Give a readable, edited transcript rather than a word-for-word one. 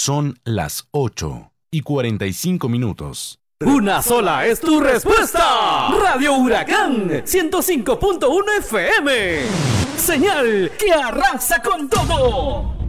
Son las 8:45. Una sola es tu respuesta. Radio Huracán 105.1 FM. Señal que arrasa con todo.